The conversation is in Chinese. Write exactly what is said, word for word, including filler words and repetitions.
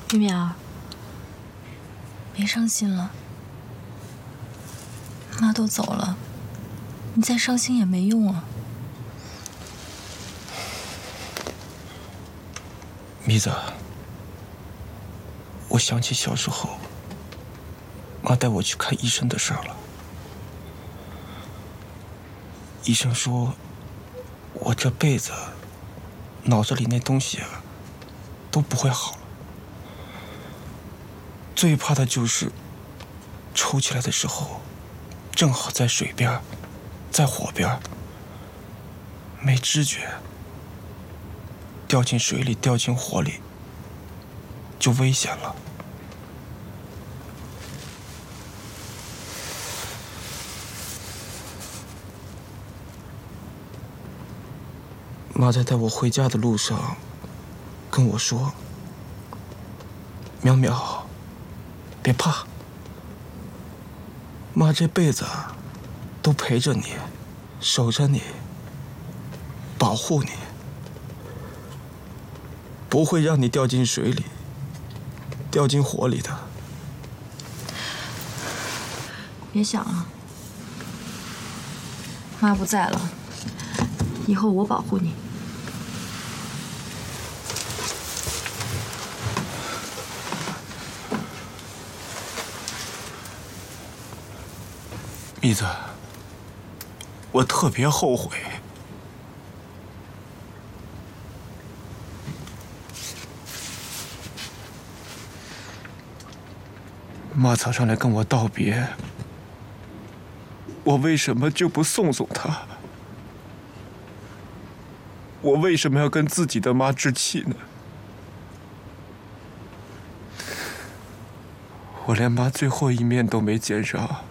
玉米儿，别伤心了，妈都走了，你再伤心也没用啊。 米子，我想起小时候妈带我去看医生的事儿了。医生说，我这辈子脑子里那东西啊都不会好了，最怕的就是抽起来的时候正好在水边，在火边，没知觉，掉进水里，掉进火里就危险了。妈在带我回家的路上跟我说：“淼淼，别怕，妈这辈子都陪着你，守着你，保护你，不会让你掉进水里，掉进火里的。” 别想了，妈不在了，以后我保护你。 米子，我特别后悔。妈早上来跟我道别，我为什么就不送送她？我为什么要跟自己的妈置气呢？我连妈最后一面都没见上。